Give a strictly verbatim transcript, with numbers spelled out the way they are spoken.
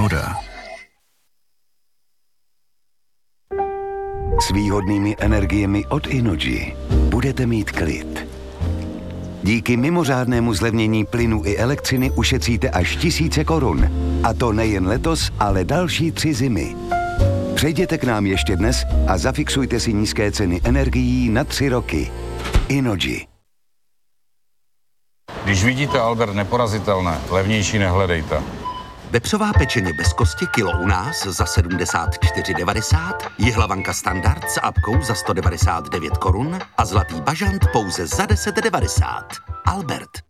voda. S výhodnými energiemi od Innogy budete mít klid. Díky mimořádnému zlevnění plynu i elektřiny ušetříte až tisíce korun. A to nejen letos, ale další tři zimy. Přejděte k nám ještě dnes a zafixujte si nízké ceny energií na tři roky. Innogy. Když vidíte Albert neporazitelné, levnější nehledejte. Vepřová pečeně bez kosti kilo u nás za sedmdesát čtyři devadesát, jihlavanka standard s apkou za sto devadesát devět korun a zlatý bažant pouze za deset devadesát. Albert.